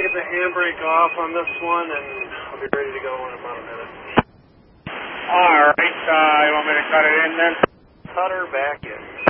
get the handbrake off on this one, and I'll be ready to go in about a minute. All right, you want me to cut it in then? Cut her back in.